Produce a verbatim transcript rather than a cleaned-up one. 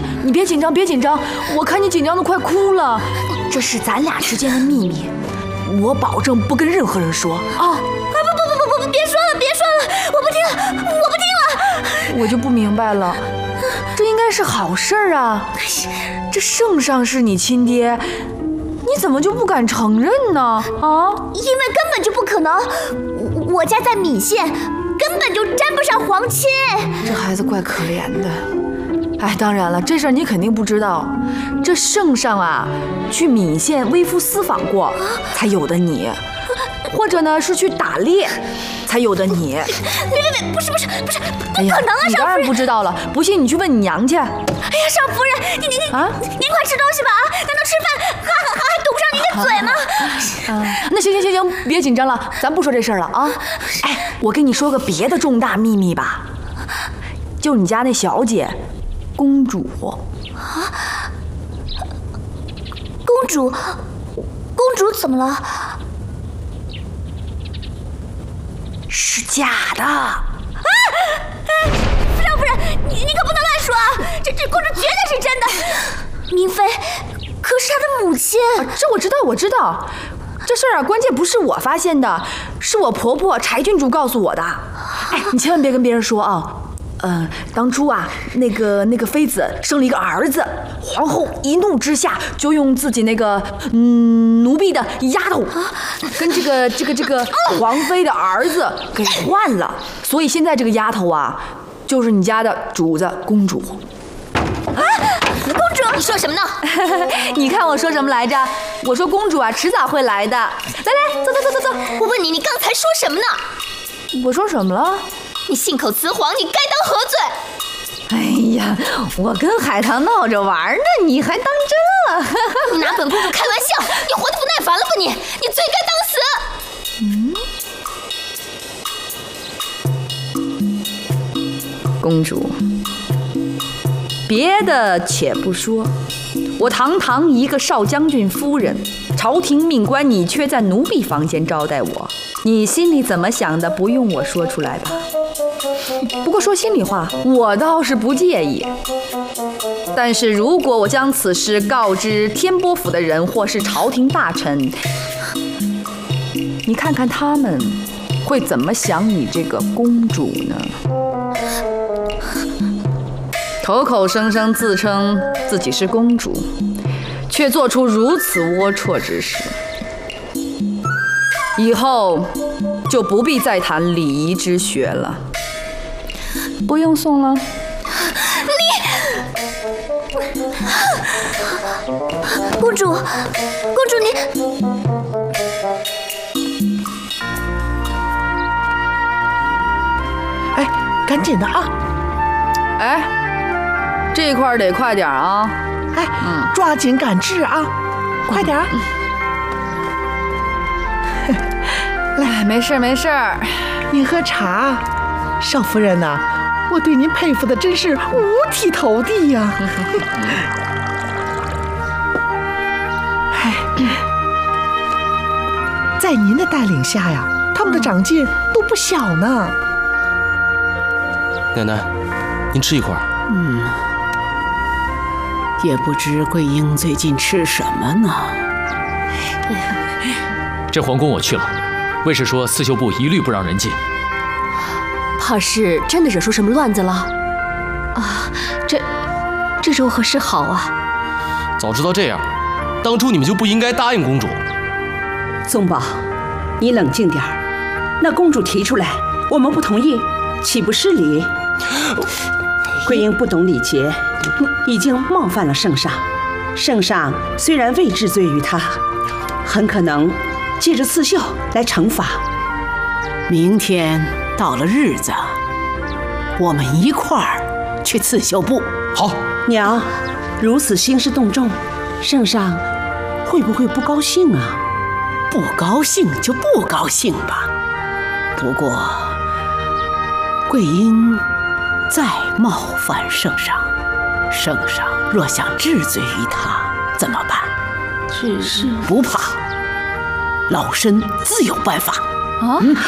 你你别紧张，别紧张，我看你紧张的快哭了。这是咱俩之间的秘密，我保证不跟任何人说啊！ 啊不不不不不，别说了别说了，我不听了，我不听了。 我就不明白了，这应该是好事儿啊！这圣上是你亲爹，你怎么就不敢承认呢？啊？ 因为根本就不可能，我家在岷县，根本就沾不上皇亲。 这孩子怪可怜的。哎，当然了，这事儿你肯定不知道，这圣上啊，去岷县微服私访过，才有的你，或者呢是去打猎，才有的你。 别别别，不是不是不是，不可能啊！ 哎、你当然不知道了，不信你去问你娘去。哎呀， 少夫人，您您您啊，您快吃东西吧啊！难道吃饭还还还堵不上您的嘴吗？ 啊，那行行行行，别紧张了，咱不说这事儿了啊。哎，我跟你说个别的重大秘密吧，就你家那小姐。公主啊？公主，公主怎么了？ 是假的！ 啊！哎，少夫人，你你可不能乱说啊！这这公主绝对是真的。明妃，可是她的母亲。 啊，这我知道，我知道。这事儿啊，关键不是我发现的，是我婆婆柴郡主告诉我的。哎，你千万别跟别人说啊。呃，当初啊，那个那个妃子生了一个儿子，皇后一怒之下就用自己那个嗯奴婢的丫头，跟这个这个这个皇妃的儿子给换了，所以现在这个丫头啊，就是你家的主子公主。 啊，公主，你说什么呢？ 你看我说什么来着？我说公主啊，迟早会来的。来来，走走走走走。 我问你，你刚才说什么呢？ 我说什么了？ 你信口雌黄，你该当何罪？ 哎呀，我跟海棠闹着玩呢，你还当真了？ 你拿本公主开玩笑，你活得不耐烦了吧你？你罪该当死。嗯，公主，别的且不说，我堂堂一个少将军夫人，朝廷命官，你却在奴婢房间招待我，你心里怎么想的？不用我说出来吧。不过说心里话，我倒是不介意。但是如果我将此事告知天波府的人或是朝廷大臣，你看看他们会怎么想你这个公主呢？口口声声自称自己是公主，却做出如此龌龊之事，以后就不必再谈礼仪之学了。不用送了。 你，公主，公主你， 哎，赶紧的啊！ 哎，这块得快点啊！ 哎，嗯、抓紧赶制啊！快点！ 嗯、来，没事没事。 您喝茶，少夫人呐、啊，我对您佩服的真是五体投地呀、啊！哎，在您的带领下呀，他们的长进都不小呢。 奶奶，您吃一块。 嗯，也不知桂英最近吃什么呢。 这皇宫我去了，卫士说刺绣部一律不让人进。 怕是真的惹出什么乱子了啊！这这如何是好啊？ 早知道这样，当初你们就不应该答应公主。 宗宝，你冷静点儿。那公主提出来，我们不同意，岂不失礼？桂英不懂礼节，已经冒犯了圣上。圣上虽然未治罪于她，很可能借着刺绣来惩罚。 明天到了日子，我们一块儿去刺绣部。 好， 娘，如此兴师动众，圣上会不会不高兴啊？ 不高兴就不高兴吧。不过，桂英再冒犯圣上，圣上若想治罪于他，怎么办？ 是是， 不怕，老身自有办法。 啊，